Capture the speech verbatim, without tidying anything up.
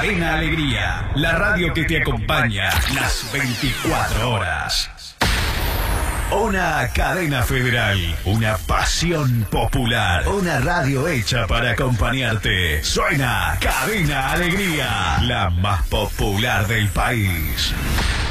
Cadena Alegría, la radio que te acompaña las veinticuatro horas. Una cadena federal, una pasión popular, una radio hecha para acompañarte. Suena Cadena Alegría, la más popular del país.